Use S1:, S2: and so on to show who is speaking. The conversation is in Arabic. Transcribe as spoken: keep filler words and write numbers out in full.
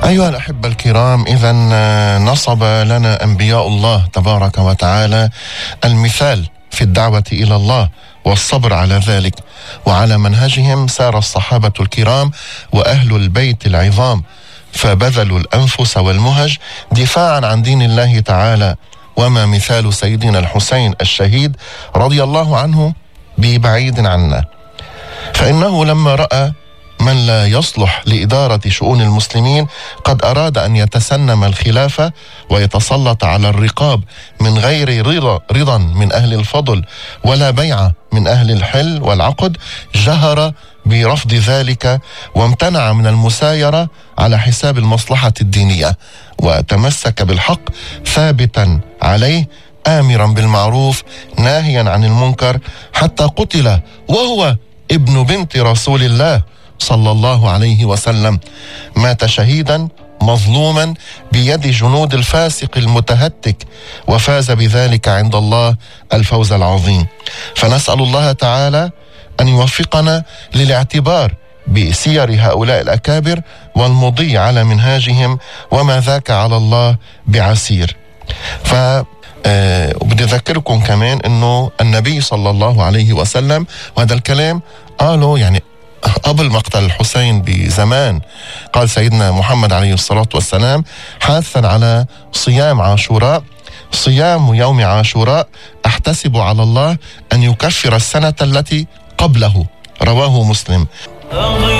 S1: أيها الأحبة الكرام، إذا نصب لنا أنبياء الله تبارك وتعالى المثال في الدعوة إلى الله والصبر على ذلك، وعلى منهجهم سار الصحابة الكرام وأهل البيت العظام، فبذلوا الأنفس والمهج دفاعا عن دين الله تعالى. وما مثال سيدنا الحسين الشهيد رضي الله عنه ببعيد عنا، فإنه لما رأى من لا يصلح لإدارة شؤون المسلمين قد أراد أن يتسنم الخلافة ويتسلط على الرقاب من غير رضا, رضا من أهل الفضل ولا بيعة من أهل الحل والعقد، جهر برفض ذلك وامتنع من المسايرة على حساب المصلحة الدينية، وتمسك بالحق ثابتا عليه آمرا بالمعروف ناهيا عن المنكر، حتى قتل وهو ابن بنت رسول الله صلى الله عليه وسلم. مات شهيدا مظلوما بيد جنود الفاسق المتهتك، وفاز بذلك عند الله الفوز العظيم. فنسأل الله تعالى أن يوفقنا للاعتبار بسير هؤلاء الأكابر والمضي على منهاجهم، وما ذاك على الله بعسير. ف أه وبدي أذكركم كمان أنه النبي صلى الله عليه وسلم، وهذا الكلام قالوا يعني قبل مقتل الحسين بزمان، قال سيدنا محمد عليه الصلاة والسلام حاثا على صيام عاشوراء: صيام يوم عاشوراء أحتسب على الله أن يكفر السنة التي قبله. رواه مسلم.